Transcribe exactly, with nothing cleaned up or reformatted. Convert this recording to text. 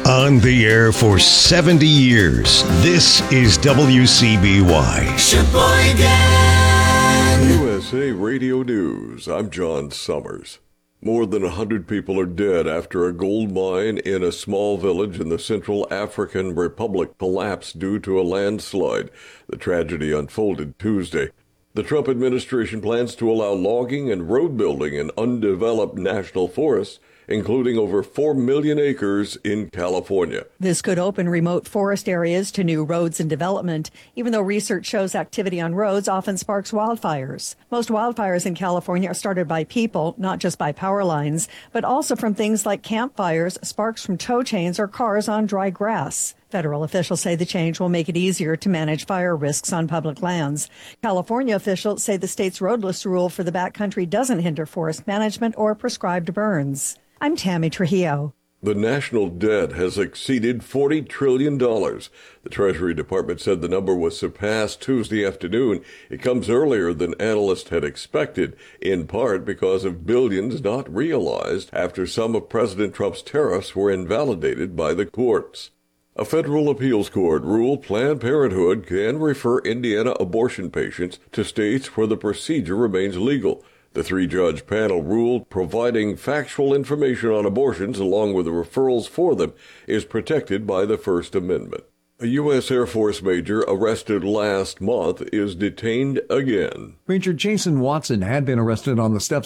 On the air for seventy years, this is W C B Y. Sheboygan! U S A Radio News, I'm John Summers. More than one hundred people are dead after a gold mine in a small village in the Central African Republic collapsed due to a landslide. The tragedy unfolded Tuesday. The Trump administration plans to allow logging and road building in undeveloped national forests, including over four million acres in California. This could open remote forest areas to new roads and development, even though research shows activity on roads often sparks wildfires. Most wildfires in California are started by people, not just by power lines, but also from things like campfires, sparks from tow chains, or cars on dry grass. Federal officials say the change will make it easier to manage fire risks on public lands. California officials say the state's roadless rule for the backcountry doesn't hinder forest management or prescribed burns. I'm Tammy Trujillo. The national debt has exceeded forty trillion dollars. The Treasury Department said the number was surpassed Tuesday afternoon. It comes earlier than analysts had expected, in part because of billions not realized after some of President Trump's tariffs were invalidated by the courts. A federal appeals court ruled Planned Parenthood can refer Indiana abortion patients to states where the procedure remains legal. The three-judge panel ruled providing factual information on abortions along with the referrals for them is protected by the First Amendment. A U S Air Force major arrested last month is detained again. Major Jason Watson had been arrested on the steps